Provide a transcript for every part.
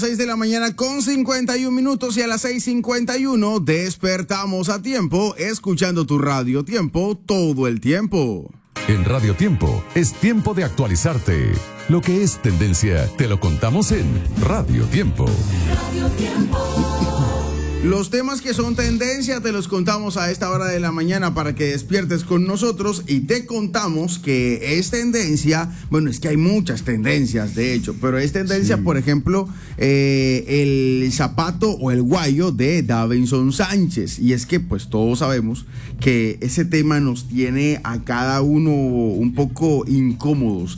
6 de la mañana con 51 minutos y a las 6:51 despertamos a tiempo, escuchando tu Radio Tiempo todo el tiempo. En Radio Tiempo es tiempo de actualizarte. Lo que es tendencia te lo contamos en Radio Tiempo. Radio Tiempo. Los temas que son tendencia te los contamos a esta hora de la mañana para que despiertes con nosotros, y te contamos que es tendencia, bueno, es que hay muchas tendencias de hecho, pero es tendencia, por ejemplo, el zapato o el guayo de Davinson Sánchez, y es que pues todos sabemos que ese tema nos tiene a cada uno un poco incómodos.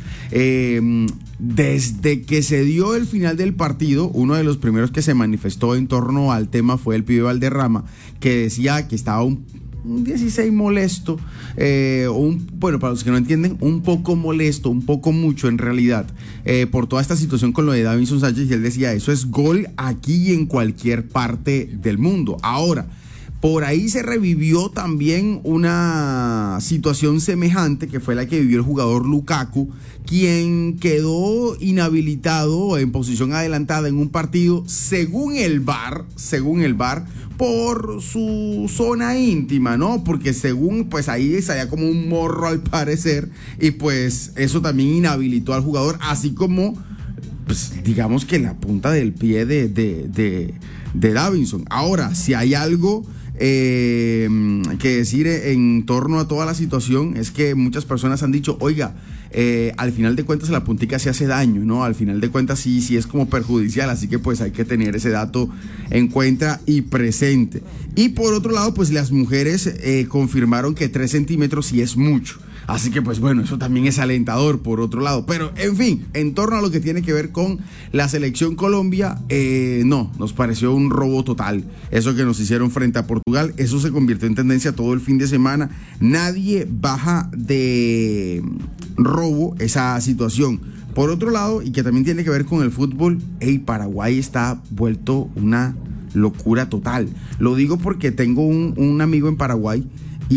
Desde que se dio el final del partido, uno de los primeros que se manifestó en torno al tema fue el pibe Valderrama, que decía que estaba un 16 molesto, bueno, para los que no entienden, un poco molesto, un poco mucho en realidad, por toda esta situación con lo de Davinson Sánchez, y él decía, eso es gol aquí y en cualquier parte del mundo. Ahora, por ahí se revivió también una situación semejante, que fue la que vivió el jugador Lukaku, quien quedó inhabilitado en posición adelantada en un partido, según el VAR, por su zona íntima, ¿no? Porque según, pues ahí salía como un morro al parecer, y pues eso también inhabilitó al jugador, así como, pues digamos que la punta del pie de Davinson. Ahora, si hay algo que decir en torno a toda la situación, es que muchas personas han dicho, oiga, al final de cuentas la puntica se hace daño, ¿no? Al final de cuentas sí es como perjudicial, así que pues hay que tener ese dato en cuenta y presente. Y por otro lado, pues las mujeres confirmaron que 3 centímetros sí es mucho. Así que pues bueno, eso también es alentador por otro lado. Pero en fin, en torno a lo que tiene que ver con la selección Colombia, no, nos pareció un robo total. Eso que nos hicieron frente a Portugal, eso se convirtió en tendencia todo el fin de semana. Nadie baja de robo esa situación. Por otro lado, y que también tiene que ver con el fútbol, Paraguay está vuelto una locura total. Lo digo porque tengo un amigo en Paraguay,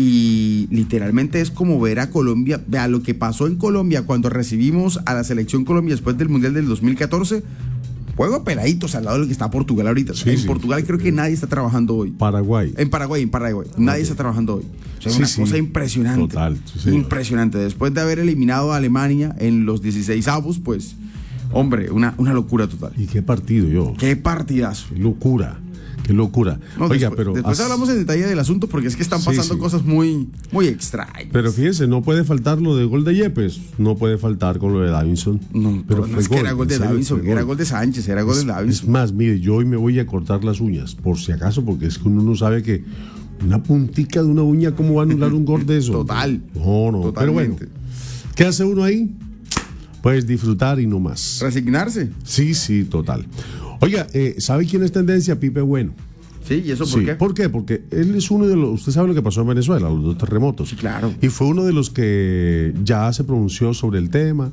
y literalmente es como ver a Colombia. Vea lo que pasó en Colombia cuando recibimos a la selección Colombia después del Mundial del 2014. Juego peladitos al lado de lo que está Portugal ahorita. En Portugal creo que nadie está trabajando hoy. En Paraguay. Nadie está trabajando hoy. O sea, es una cosa impresionante. Total. Impresionante. Después de haber eliminado a Alemania en los 16avos, pues, hombre, una locura total. ¿Y qué partido, Qué partidazo. Qué locura. No, oiga, pero después hablamos en detalle del asunto, porque es que están pasando cosas muy, muy extrañas. Pero fíjense, no puede faltar lo del gol de Yepes, no puede faltar con lo de Davinson. No, pero no es que era gol de Davinson, era gol de Sánchez, era gol de Davinson. Es más, mire, yo hoy me voy a cortar las uñas, por si acaso, porque es que uno no sabe que una puntica de una uña, ¿cómo va a anular un gol de eso? Total. No, totalmente. Pero bueno, ¿qué hace uno ahí? Pues disfrutar y no más. Resignarse. Sí, total. Oiga, ¿sabe quién es tendencia? Pipe Bueno. Sí, ¿y eso por qué? ¿Por qué? Porque él es uno de los... Usted sabe lo que pasó en Venezuela, los 2 terremotos. Sí, claro. Y fue uno de los que ya se pronunció sobre el tema.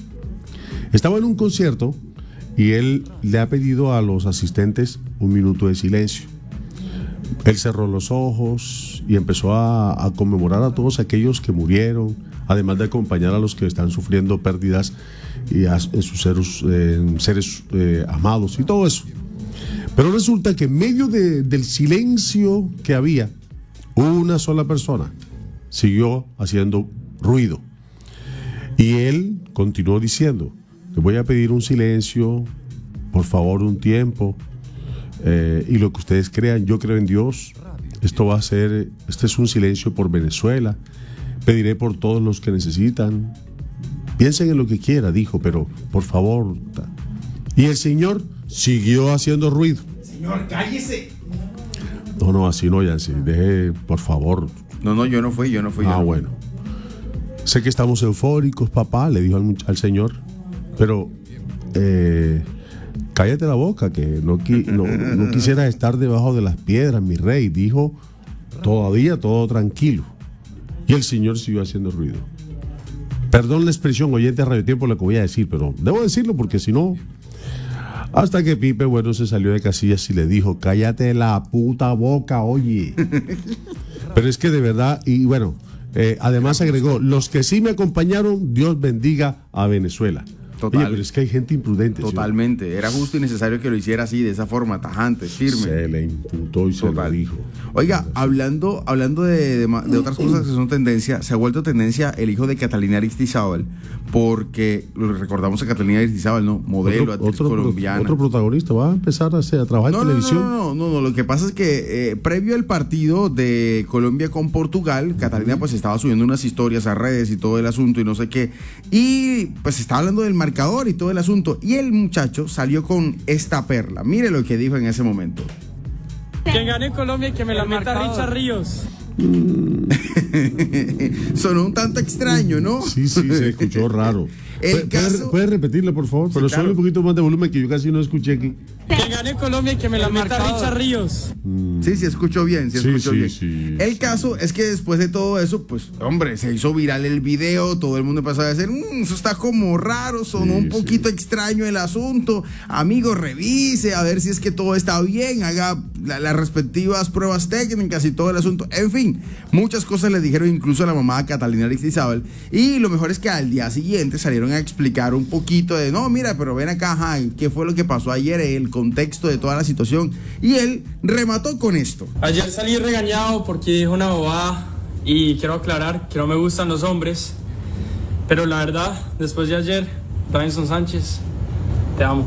Estaba en un concierto y él le ha pedido a los asistentes 1 minuto de silencio. Él cerró los ojos y empezó a conmemorar a todos aquellos que murieron, además de acompañar a los que están sufriendo pérdidas y en sus seres amados y todo eso. Pero resulta que en medio del silencio que había, una sola persona siguió haciendo ruido. Y él continuó diciendo: le voy a pedir un silencio, por favor, un tiempo, y lo que ustedes crean, yo creo en Dios. Este es un silencio por Venezuela. Pediré por todos los que necesitan. Piensen en lo que quiera, dijo, pero por favor. Y el señor siguió haciendo ruido. Señor, cállese. No, así no, Yancy. Deje, por favor. No, yo no fui. Bueno. Sé que estamos eufóricos, papá, le dijo al señor. Pero cállate la boca, que no quisiera estar debajo de las piedras, mi rey. Dijo, todavía todo tranquilo. Y el señor siguió haciendo ruido. Perdón la expresión, oyente de Radio Tiempo, lo que voy a decir, pero debo decirlo porque si no... Hasta que Pipe Bueno se salió de casillas y le dijo: cállate la puta boca, oye. Pero es que de verdad, y bueno, además agregó: los que sí me acompañaron, Dios bendiga a Venezuela. Total. Oye, pero es que hay gente imprudente. Totalmente. ¿Sí? Era justo y necesario que lo hiciera así, de esa forma, tajante, firme. Se le imputó y se lo dijo. Oiga, hablando de otras cosas que son tendencia, se ha vuelto tendencia el hijo de Catalina Aristizábal, porque recordamos a Catalina Aristizábal, ¿no? Modelo, actriz colombiana. Otro protagonista va a empezar a trabajar en televisión. No, lo que pasa es que previo al partido de Colombia con Portugal, Catalina pues estaba subiendo unas historias a redes y todo el asunto y no sé qué, y pues estaba hablando del marcador y todo el asunto, y el muchacho salió con esta perla. Mire lo que dijo en ese momento. Quien gane en Colombia y que me la meta Richard Ríos. Sonó un tanto extraño, ¿no? Sí, se escuchó raro. ¿Puedes repetirlo, por favor? Pero claro. Solo un poquito más de volumen, que yo casi no escuché aquí. Que gane en Colombia y que me la meta Richard Ríos. Sí, escuchó bien, Sí. El caso es que después de todo eso, pues, hombre, se hizo viral el video, todo el mundo empezó a decir, eso está como raro, sonó un poquito extraño el asunto. Amigo, revise, a ver si es que todo está bien, haga las respectivas pruebas técnicas y todo el asunto. En fin, muchas cosas le dijeron incluso a la mamá de Catalina Aristizábal, y lo mejor es que al día siguiente salieron a explicar un poquito de, no, mira, pero ven acá, qué fue lo que pasó ayer, el contexto de toda la situación, y él remató con esto. Ayer salí regañado porque dijo una bobada, y quiero aclarar que no me gustan los hombres, pero la verdad, después de ayer, Davinson Sánchez, te amo.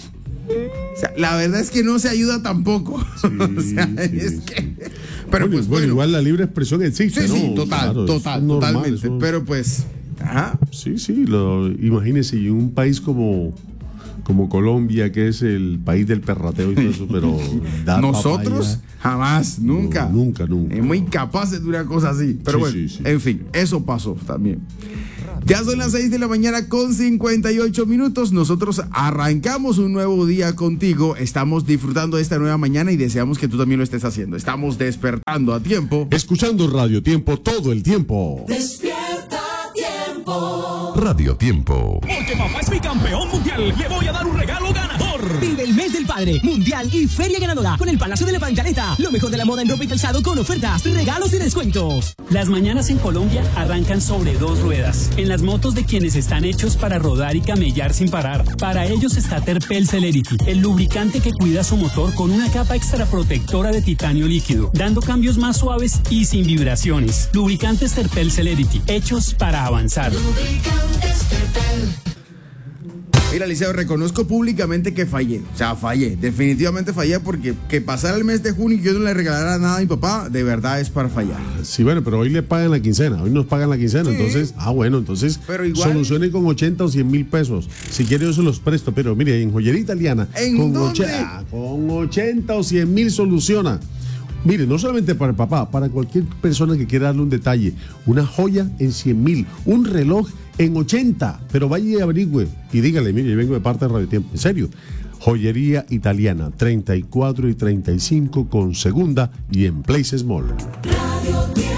O sea, la verdad es que no se ayuda tampoco. Es que... Pero bueno, igual la libre expresión existe, ¿no? Sí, totalmente. Pero pues... Ajá. Sí, imagínese, y un país como Colombia, que es el país del perrateo y todo eso, pero nosotros jamás, nunca. Nunca. Somos incapaces de una cosa así. Pero en fin, eso pasó también. Ya son las 6 de la mañana con 58 minutos. Nosotros arrancamos un nuevo día contigo. Estamos disfrutando de esta nueva mañana y deseamos que tú también lo estés haciendo. Estamos despertando a tiempo. Escuchando Radio Tiempo todo el tiempo. Despierta Tiempo. Radio Tiempo. Porque papá es mi campeón mundial. Le voy a dar un regalo ganador. Vive el mes del padre, mundial y feria ganadora con el Palacio de la Pantaleta. Lo mejor de la moda en ropa y calzado con ofertas, regalos y descuentos. Las mañanas en Colombia arrancan sobre 2 ruedas, en las motos de quienes están hechos para rodar y camellar sin parar. Para ellos está Terpel Celerity, el lubricante que cuida su motor con una capa extra protectora de titanio líquido, dando cambios más suaves y sin vibraciones. Lubricantes Terpel Celerity, hechos para avanzar. Lubricantes Terpel. Mira, Liceo, reconozco públicamente que fallé. O sea, definitivamente fallé, porque que pasara el mes de junio y yo no le regalara nada a mi papá, de verdad es para fallar. Sí, bueno, pero hoy le pagan la quincena, hoy nos pagan la quincena, sí. Entonces, pero igual, solucione con 80 o 100 mil pesos. Si quiere yo se los presto, pero mire, en Joyería Italiana, con 80 o 100 mil soluciona. Mire, no solamente para el papá, para cualquier persona que quiera darle un detalle, una joya en 100 mil, un reloj en 80, pero vaya y averigüe y dígale, mire, yo vengo de parte de Radio Tiempo, en serio. Joyería Italiana, 34 y 35 con segunda y en Places Mall. Radio Tiempo.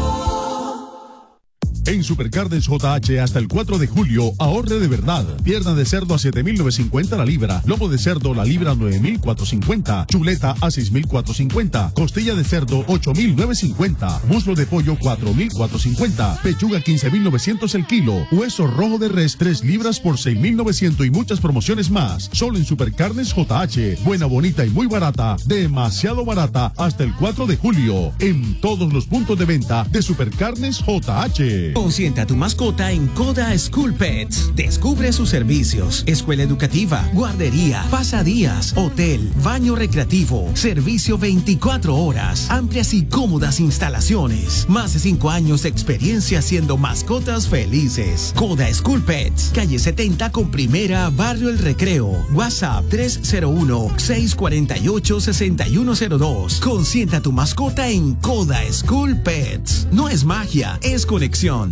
En Supercarnes JH hasta el 4 de julio, ahorre de verdad. Pierna de cerdo a 7,950 la libra. Lomo de cerdo la libra 9,450. Chuleta a 6,450. Costilla de cerdo 8,950. Muslo de pollo 4,450. Pechuga 15,900 el kilo. Hueso rojo de res 3 libras por 6,900 y muchas promociones más. Solo en Supercarnes JH. Buena, bonita y muy barata. Demasiado barata hasta el 4 de julio. En todos los puntos de venta de Supercarnes JH. Consienta a tu mascota en Coda School Pets. Descubre sus servicios: escuela educativa, guardería, pasadías, hotel, baño recreativo, servicio 24 horas, amplias y cómodas instalaciones. Más de 5 años de experiencia haciendo mascotas felices. Coda School Pets, calle 70 con Primera, Barrio El Recreo. WhatsApp 301-648-6102. Consienta a tu mascota en Coda School Pets. No es magia, es conexión.